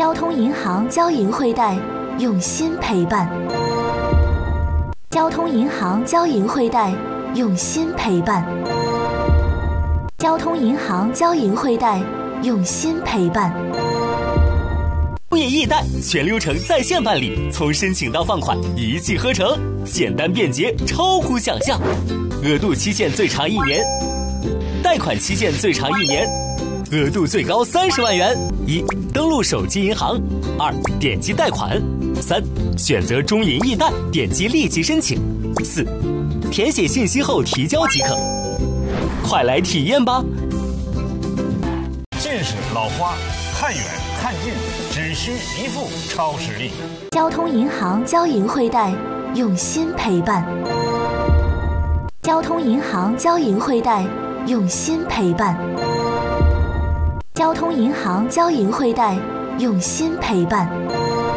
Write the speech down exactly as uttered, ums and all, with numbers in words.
交通银行交银汇贷，用心陪伴。交通银行交银汇贷，用心陪伴。交通银行交银汇贷，用心陪伴。 物业易贷全流程在线办理，从申请到放款一气呵成，简单便捷，超乎想象。额度期限最长一年，贷款期限最长一年，额度最高三十万元。一、登录手机银行；二、点击贷款；三、选择中银易贷，点击立即申请；四、填写信息后提交即可。快来体验吧！ 近视老花，看远看近，只需一副超视力。 交通银行交银汇贷，用心陪伴。交通银行交银汇贷，用心陪伴。交通银行交银汇贷，用心陪伴。